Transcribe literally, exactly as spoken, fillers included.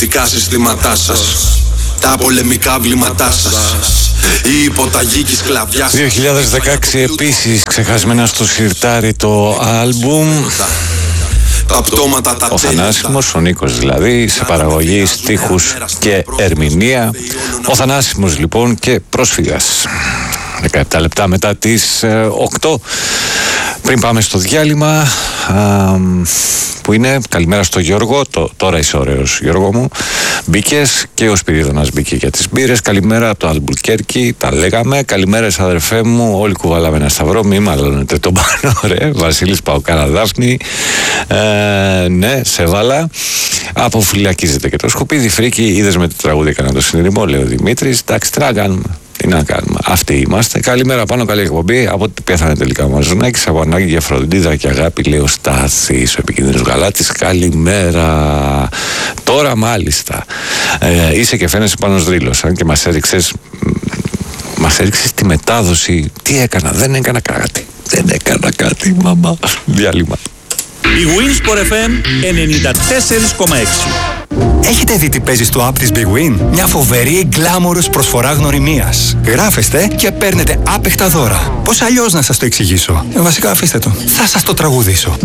Τα συστήματά σας, τα πολεμικά βλήματά σας, η υποταγή και η σκλαβιά σας. δύο χιλιάδες δεκαέξι επίσης ξεχασμένα στο σιρτάρι το άλμπουμ. Τα πτώματα, τα ο Θανάσιμος, ο Νίκος δηλαδή, σε παραγωγή, στίχους και ερμηνεία. Ο Θανάσιμος λοιπόν και πρόσφυγας. δεκαεπτά λεπτά μετά τις ε, οκτώ. Πριν πάμε στο διάλειμμα, α, που είναι καλημέρα στο Γιώργο, το, τώρα είσαι ωραίος Γιώργο μου, μπήκες, και ο Σπυρίδωνας μπήκε για τις μπύρες. Καλημέρα από το Αλμπουρκέρκι, τα λέγαμε. Καλημέρα αδερφέ μου, όλοι κουβάλαμε ένα σταυρό, μη μαλώνετε τον πάνω, ρε. Βασίλης Παοκάρα Δάφνη, ε, ναι, σε βάλα. Αποφυλακίζεται και το σκουπίδι, φρίκι, είδες με το τραγούδι έκανα το συνειρημό, λέει ο Δημήτρης. Εντάξει, τι να κάνουμε. Τι να κάνουμε. Αυτοί είμαστε. Καλημέρα πάνω, καλή εκπομπή. Από ό,τι πέθανε τελικά ο Μαζονάκης. Από ανάγκη για φροντίδα και αγάπη, λέει ο Στάθης, ο επικίνδυνος Γαλάτης. Καλημέρα. Τώρα μάλιστα. Ε, είσαι και φαίνεσαι πάνω σδρύλος. Αν και μας έριξες, μας έριξες τη μετάδοση. Τι έκανα, δεν έκανα κάτι. Δεν έκανα κάτι, μαμά. Διάλειμμα. Η Winsport εφ εμ ενενήντα τέσσερα κόμμα έξι. Έχετε δει τι παίζει στο app της Big Win? Μια φοβερή γκλάμορος προσφορά γνωριμίας. Γράφεστε και παίρνετε άπεχτα δώρα. Πώς αλλιώς να σας το εξηγήσω? Ε, βασικά αφήστε το. Θα σας το τραγουδήσω.